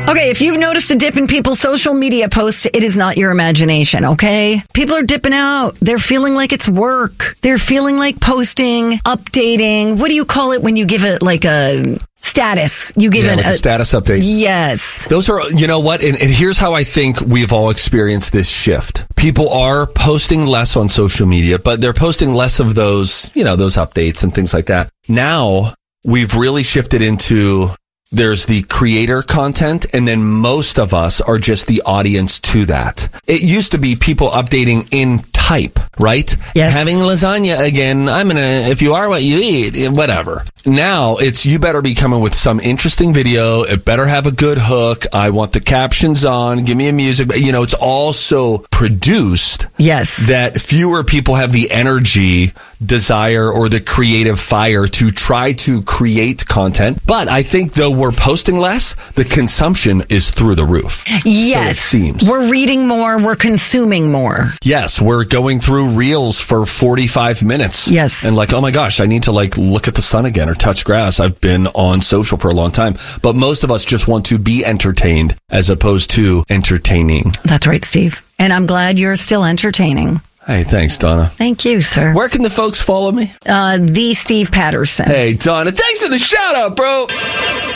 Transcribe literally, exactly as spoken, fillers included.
Okay, if you've noticed a dip in people's social media posts, it is not your imagination, okay? People are dipping out. They're feeling like it's work. They're feeling like posting, updating. What do you call it when you give it like a status? You give yeah, it like a, a status update. Yes. Those are, you know what? And, and here's how I think we've all experienced this shift. People are posting less on social media, but they're posting less of those, you know, those updates and things like that. Now we've really shifted into there's the creator content, and then most of us are just the audience to that. It used to be people updating in type, right? Yes. Having lasagna again. I'm gonna, if you are what you eat, whatever. Now it's, you better be coming with some interesting video. It better have a good hook. I want the captions on. Give me a music. You know, it's all so produced. Yes. That fewer people have the energy, desire, or the creative fire to try to create content. But I think though we're posting less, the consumption is through the roof. Yes. So it seems. We're reading more. We're consuming more. Yes. We're going through reels for forty-five minutes. Yes. And like, oh my gosh, I need to like look at the sun again or touch grass. I've been on social for a long time. But most of us just want to be entertained as opposed to entertaining. That's right, Steve. And I'm glad you're still entertaining. Hey, thanks, Donna. Thank you, sir. Where can the folks follow me? Uh, the Steve Patterson. Hey, Donna, thanks for the shout out, bro.